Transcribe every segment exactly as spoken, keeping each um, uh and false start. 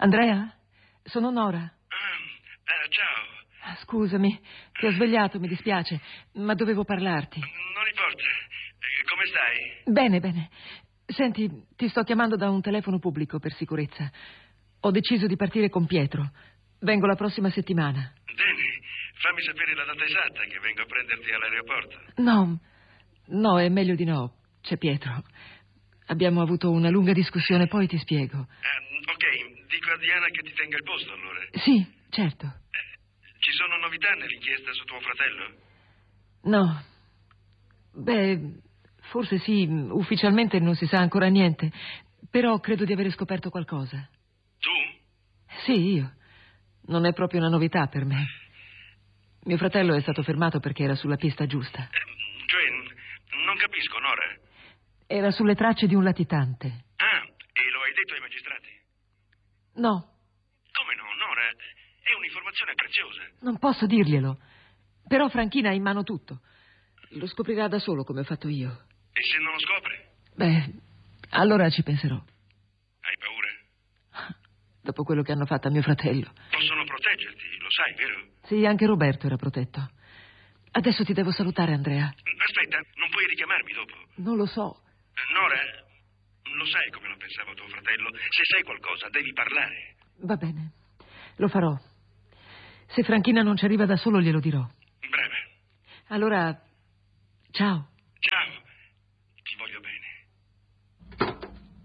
Andrea? Sono Nora. Ah, eh, ciao. Scusami, ti ho svegliato, mi dispiace, ma dovevo parlarti. Non importa. Eh, come stai? Bene, bene. Senti, ti sto chiamando da un telefono pubblico per sicurezza. Ho deciso di partire con Pietro. Vengo la prossima settimana. Bene, fammi sapere la data esatta che vengo a prenderti all'aeroporto. No, no, è meglio di no. C'è Pietro. Abbiamo avuto una lunga discussione, poi ti spiego. Ah, ok, dico a Diana che ti tenga il posto allora. Sì, certo. Eh, ci sono novità nell'inchiesta su tuo fratello? No. Beh, forse sì, ufficialmente non si sa ancora niente, però credo di avere scoperto qualcosa. Tu? Sì, io. Non è proprio una novità per me. Mio fratello è stato fermato perché era sulla pista giusta. Eh, cioè, non capisco, Nora. Era sulle tracce di un latitante. Ah, e lo hai detto ai magistrati? No, Come no, Nora? È un'informazione preziosa. non posso dirglielo. Però Franchina ha in mano tutto. Lo scoprirà da solo come ho fatto io. E se non lo scopre? Beh, allora ci penserò. Hai paura? Dopo quello che hanno fatto a mio fratello. Possono proteggerti, lo sai, vero? Sì, anche Roberto era protetto. Adesso ti devo salutare, Andrea. Aspetta, non puoi richiamarmi dopo. Non lo so. Nora, lo sai come lo pensava tuo fratello. Se sai qualcosa, devi parlare. Va bene, lo farò. Se Franchina non ci arriva da solo, glielo dirò. Brava. Allora, ciao. Ciao, ti voglio bene.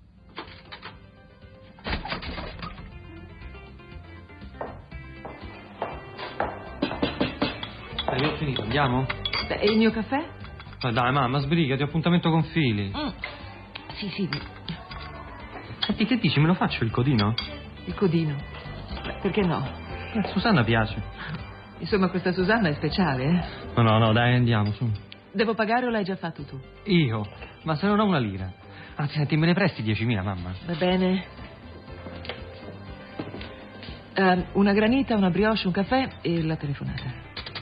Dai, ho finito, andiamo? Beh, e il mio caffè? Ma dai, mamma, sbrigati, ho appuntamento con Fili. Mm. Sì, sì, Senti, che dici, me lo faccio il codino? il codino. Beh, perché no? A Susanna piace. Insomma, questa Susanna è speciale, eh? No, no, no, dai, andiamo, su. Devo pagare o l'hai già fatto tu? Io? Ma se non ho una lira. Anzi, senti, me ne presti diecimila, mamma? Va bene. Eh, una granita, una brioche, un caffè e la telefonata.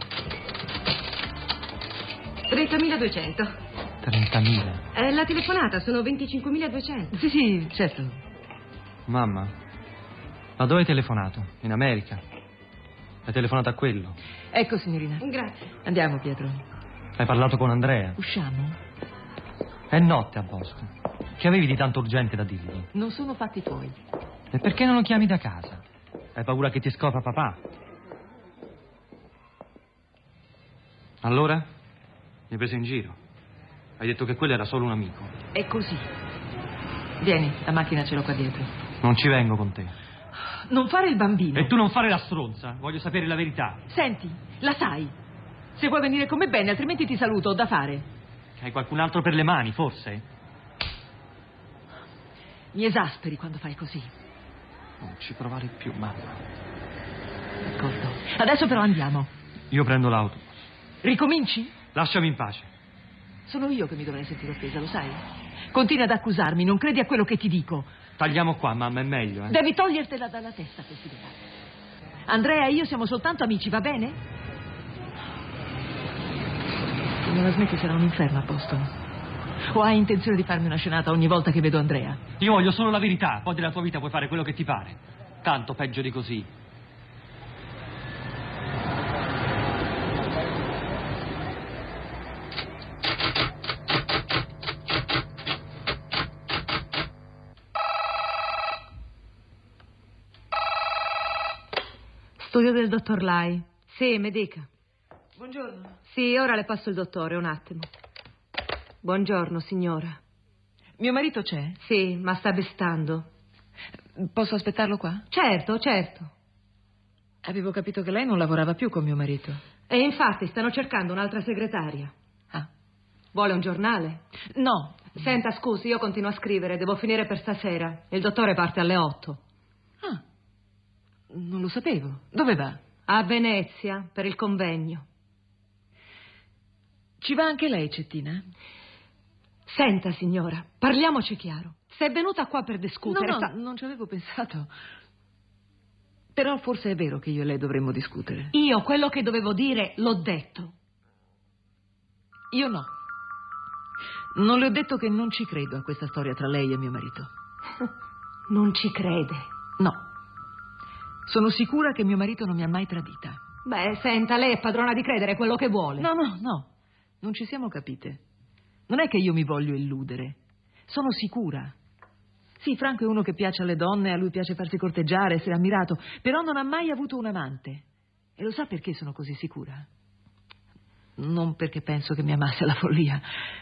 trentamiladuecento. trentamila. È la telefonata, sono venticinquemiladuecento. Sì, sì, certo. Mamma, ma dove hai telefonato? In America? Hai telefonato a quello? Ecco, signorina. Grazie. Andiamo, Pietro. Hai parlato con Andrea? Usciamo? È notte a Boston. Che avevi di tanto urgente da dirgli? Non sono fatti tuoi. E perché non lo chiami da casa? Hai paura che ti scopra papà? Allora? Mi hai preso in giro. Hai detto che quello era solo un amico. È così. Vieni, la macchina ce l'ho qua dietro. Non ci vengo con te. Non fare il bambino. E tu non fare la stronza. Voglio sapere la verità. Senti, la sai. Se vuoi venire con me bene, altrimenti ti saluto, ho da fare. Hai qualcun altro per le mani, forse? Mi esasperi quando fai così. Non ci provare più, mamma. D'accordo. Adesso però andiamo. Io prendo l'autobus. Ricominci? Lasciami in pace. Sono io che mi dovrei sentire offesa, lo sai? Continua ad accusarmi, non credi a quello che ti dico. Tagliamo qua, mamma, è meglio, eh? Devi togliertela dalla testa quest'idea. Andrea e io siamo soltanto amici, va bene? Se non la smetti sarà un inferno a Boston. O hai intenzione di farmi una scenata ogni volta che vedo Andrea? Io voglio solo la verità, poi della tua vita puoi fare quello che ti pare. Tanto peggio di così. Studio del dottor Lai. Sì, mi dica. Buongiorno. Sì, ora le passo il dottore, un attimo. Buongiorno, signora. Mio marito c'è? Sì, ma sta bestando. Posso aspettarlo qua? Certo, certo. Avevo capito che lei non lavorava più con mio marito. E infatti stanno cercando un'altra segretaria. Ah. Vuole un giornale? No. Senta, scusi, io continuo a scrivere, devo finire per stasera. Il dottore parte alle otto. Ah. Non lo sapevo. Dove va? A Venezia, per il convegno. Ci va anche lei, Cettina? Senta, signora, parliamoci chiaro. Se è venuta qua per discutere... No, no, sta... non ci avevo pensato. Però forse è vero che io e lei dovremmo discutere. Io quello che dovevo dire l'ho detto. Io no. Non le ho detto che non ci credo a questa storia tra lei e mio marito. Non ci crede? No. Sono sicura che mio marito non mi ha mai tradita. Beh, senta, lei è padrona di credere quello che vuole. No, no, no. Non ci siamo capite. Non è che io mi voglio illudere. Sono sicura. Sì, Franco è uno che piace alle donne, a lui piace farsi corteggiare, essere ammirato, però non ha mai avuto un amante. E lo sa perché sono così sicura? Non perché penso che mi amasse alla follia,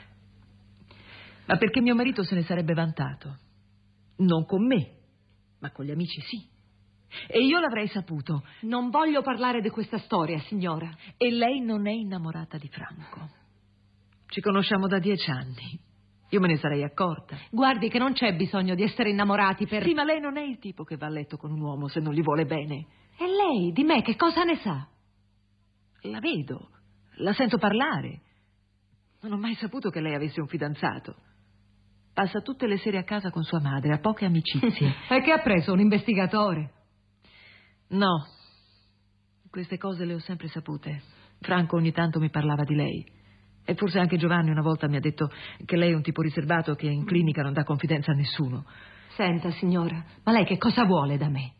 ma perché mio marito se ne sarebbe vantato. Non con me, ma con gli amici sì. E io l'avrei saputo. Non voglio parlare di questa storia, signora. E lei non è innamorata di Franco. Ci conosciamo da dieci anni. Io me ne sarei accorta. Guardi che non c'è bisogno di essere innamorati per... Sì, ma lei non è il tipo che va a letto con un uomo se non gli vuole bene. E lei, di me, che cosa ne sa? La vedo, la sento parlare. Non ho mai saputo che lei avesse un fidanzato. Passa tutte le sere a casa con sua madre, ha poche amicizie. E che ha preso, un investigatore? No, queste cose le ho sempre sapute. Franco ogni tanto mi parlava di lei. E forse anche Giovanni una volta mi ha detto che lei è un tipo riservato che in clinica non dà confidenza a nessuno. Senta, signora, ma lei che cosa vuole da me?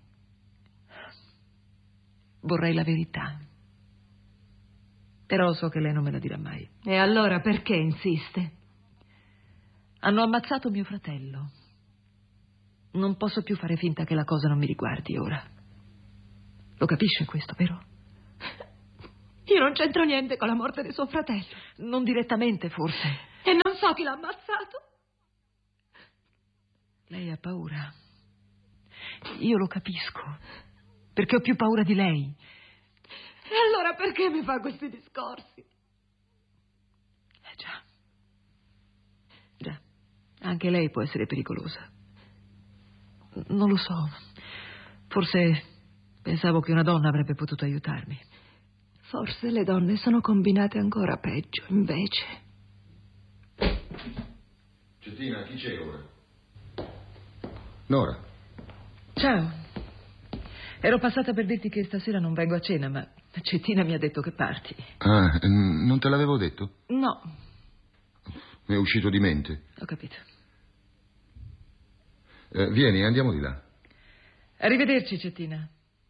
Vorrei la verità. Però so che lei non me la dirà mai. E allora perché insiste? Hanno ammazzato mio fratello. Non posso più fare finta che la cosa non mi riguardi ora. Lo capisce questo, vero? Io non c'entro niente con la morte di suo fratello. Non direttamente, forse. E non so chi l'ha ammazzato. Lei ha paura. Io lo capisco. Perché ho più paura di lei. E allora perché mi fa questi discorsi? Eh già. Già. Anche lei può essere pericolosa. Non lo so. Forse pensavo che una donna avrebbe potuto aiutarmi. Forse le donne sono combinate ancora peggio, invece. Cettina, chi c'è ora? Nora. Ciao. Ero passata per dirti che stasera non vengo a cena, ma Cettina mi ha detto che parti. Ah, non te l'avevo detto? No. Mi è uscito di mente. Ho capito. Eh, vieni, andiamo di là. Arrivederci, Cettina.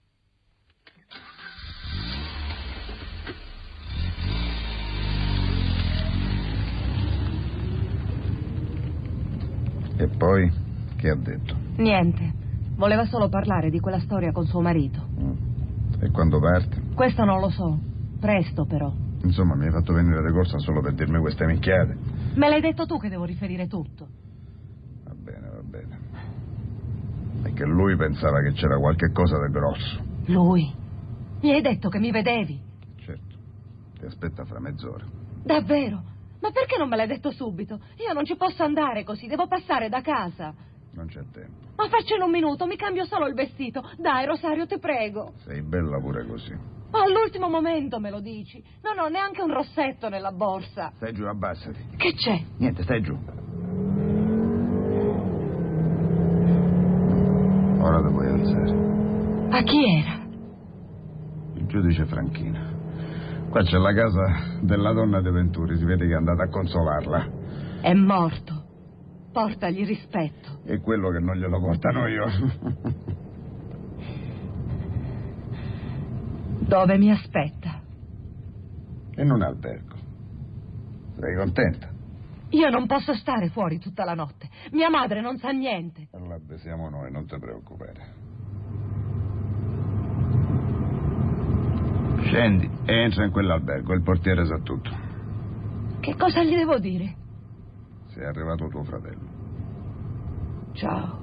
E poi, che ha detto? Niente. Voleva solo parlare di quella storia con suo marito. Mm. E quando parte? Questo non lo so. Presto, però. Insomma, mi hai fatto venire di corsa solo per dirmi queste minchiate. Me l'hai detto tu che devo riferire tutto. Va bene, va bene. È che lui pensava che c'era qualche cosa di grosso. Lui? Gli hai detto che mi vedevi? Certo. Ti aspetta fra mezz'ora. Davvero? Ma perché non me l'hai detto subito? Io non ci posso andare così, devo passare da casa. Non c'è tempo. Ma faccio in un minuto, mi cambio solo il vestito. Dai, Rosario, ti prego. Sei bella pure così. Ma all'ultimo momento me lo dici. Non ho neanche un rossetto nella borsa. Stai giù, abbassati. Che c'è? Niente, stai giù. Ora ti puoi alzare. Ma chi era? Il giudice Franchino. Qua c'è la casa della donna De Venturi, si vede che è andata a consolarla. È morto. Portagli rispetto. È quello che non glielo portano io. Dove mi aspetta? In un albergo. Sei contenta? Io non posso stare fuori tutta la notte. Mia madre non sa niente. Allora siamo noi, non ti preoccupare. Scendi e entra in quell'albergo, il portiere sa tutto. Che cosa gli devo dire? Sei arrivato tuo fratello. Ciao.